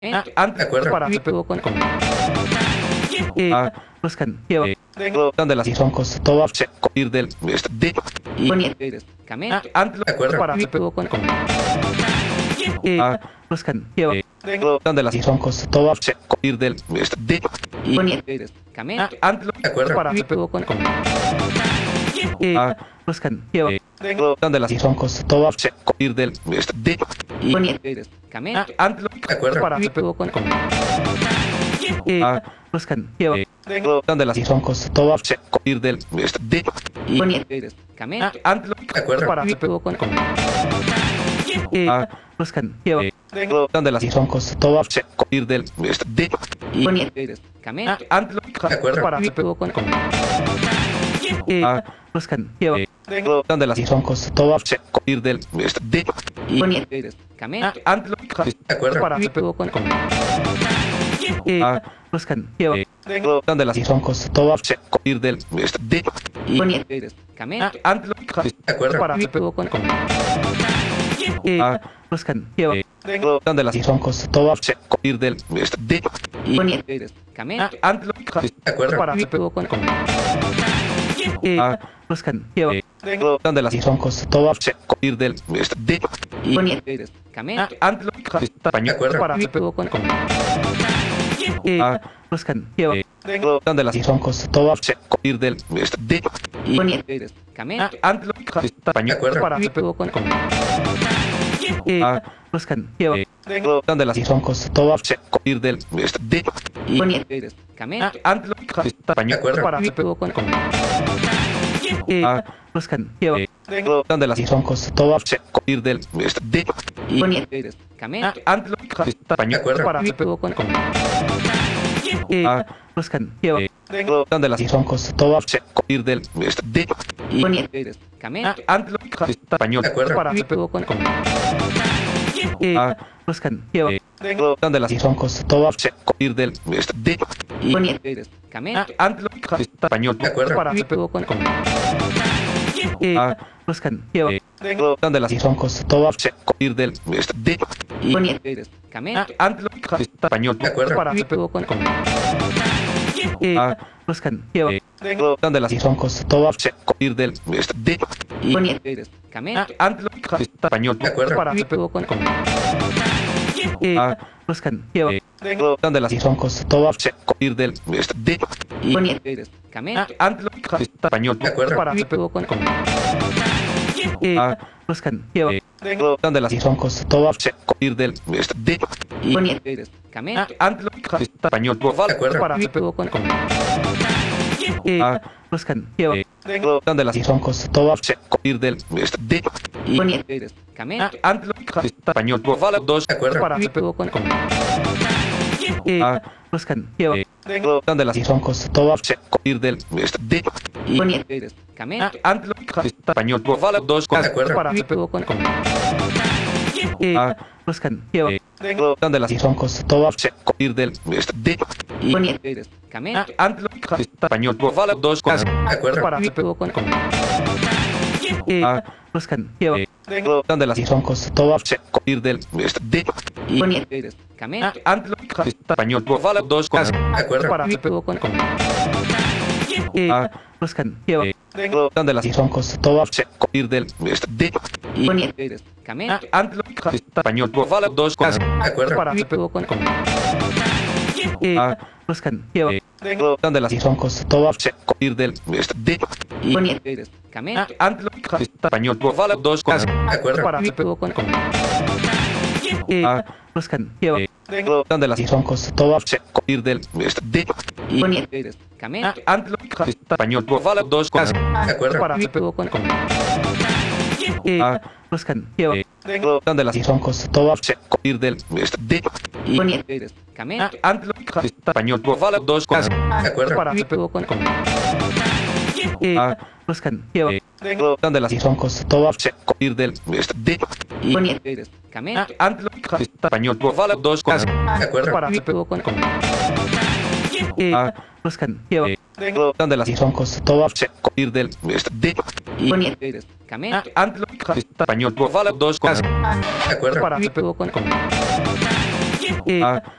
Antes, de acuerdo. Para buscan lleva donde las troncos todo ir del de Antes, de acuerdo. para buscan lleva donde las troncos todo ir del de Antes, de acuerdo. para buscan lleva donde las troncos todo ir del de Antes, de acuerdo. para buscan lleva donde las troncos todo ir del de Antes, de acuerdo. para buscan lleva donde las troncos todo ir del de Antes, de acuerdo. para buscan lleva donde las troncos todo ir del de Antes, de acuerdo. para buscan lleva donde las troncos todo ir del de Antes, de acuerdo. para buscan lleva donde las troncos todo ir del de Antes, de acuerdo. para buscan lleva donde las troncos todo ir del de Antes, de acuerdo. para buscan lleva donde las troncos todo ir del de Antes, de acuerdo. para buscan lleva donde las troncos todo ir del de Antes, de acuerdo. para buscan lleva donde las troncos todo ir del de Antes, de acuerdo. para buscan lleva donde las troncos todo ir del de Antes, de acuerdo. para buscan lleva donde las troncos todo ir del de Antes, de acuerdo. para buscan lleva donde las troncos todo ir del de Antes, de acuerdo. para buscan lleva donde las troncos todo ir del de Antes, de acuerdo. para buscan lleva donde las troncos todo ir del de Antes, de acuerdo. para buscan lleva donde las troncos todo ir del de Antes, de acuerdo. para buscan lleva donde las troncos todo ir del de Antes, de acuerdo. para buscan lleva donde las troncos todo ir del de Antes, de acuerdo. para buscan lleva donde las troncos todo ir del de Antes, de acuerdo. para buscan lleva donde las troncos todo ir del de Antes, de acuerdo. para buscan lleva donde las troncos todo ir del de Antes, de acuerdo. para buscan lleva donde las troncos todo ir del de Antes, de acuerdo. para buscan lleva donde las troncos todo ir del de Antes, de acuerdo. para buscan lleva donde las troncos todo ir del de Antes, de acuerdo. para buscan lleva donde las troncos todo ir del de Antes, de acuerdo. para buscan lleva donde las troncos todo ir del de Antes, de acuerdo. para Ah,